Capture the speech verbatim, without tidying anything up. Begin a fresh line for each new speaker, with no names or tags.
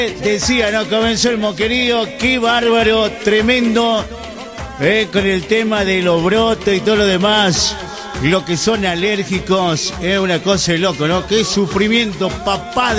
Decía, ¿no? Comenzó el moquerío, qué bárbaro, tremendo, eh, con el tema de los brotes y todo lo demás. Lo que son alérgicos es una cosa de loco, ¿no? Qué sufrimiento, papá de